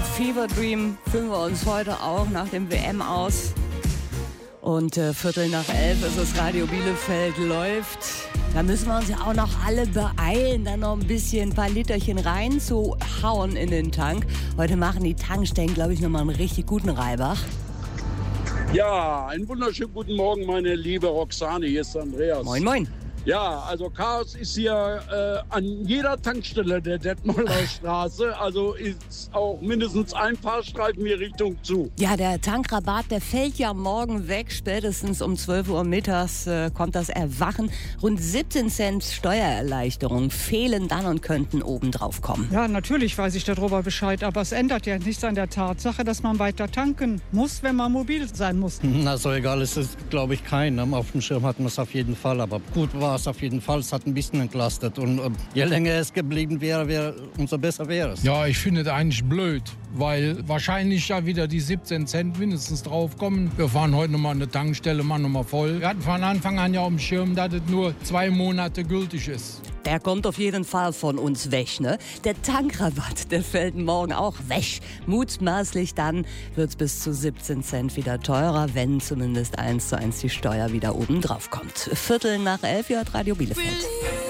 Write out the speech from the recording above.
Fever Dream fühlen wir uns heute auch nach dem WM aus. Und 11:15 ist es, Radio Bielefeld läuft. Da müssen wir uns ja auch noch alle beeilen, dann noch ein paar Literchen reinzuhauen in den Tank. Heute machen die Tankstellen, glaube ich, nochmal einen richtig guten Reibach. Ja, einen wunderschönen guten Morgen, meine liebe Roxane. Hier ist Andreas. Moin, moin. Ja, also Chaos ist hier an jeder Tankstelle der Detmolder Straße. Also ist auch mindestens ein Fahrstreifen hier Richtung zu. Ja, der Tankrabatt, der fällt ja morgen weg. Spätestens um 12 Uhr mittags kommt das Erwachen. Rund 17 Cent Steuererleichterung fehlen dann und könnten obendrauf kommen. Ja, natürlich weiß ich darüber Bescheid. Aber es ändert ja nichts an der Tatsache, dass man weiter tanken muss, wenn man mobil sein muss. Na, so egal ist es, glaube ich, keinem. Auf dem Schirm hatten wir es auf jeden Fall. Aber gut war es auf jeden Fall. Es hat ein bisschen entlastet. Und je länger es geblieben wäre, umso besser wäre es. Ja, ich finde das eigentlich blöd, weil wahrscheinlich ja wieder die 17 Cent mindestens draufkommen. Wir fahren heute nochmal an der Tankstelle, machen nochmal voll. Wir hatten von Anfang an ja auf dem Schirm, dass es nur 2 Monate gültig ist. Der kommt auf jeden Fall von uns weg, ne? Der Tankrabatt, der fällt morgen auch weg. Mutmaßlich dann wird es bis zu 17 Cent wieder teurer, wenn zumindest 1:1 die Steuer wieder oben drauf kommt. 11:15 hört Radio Bielefeld.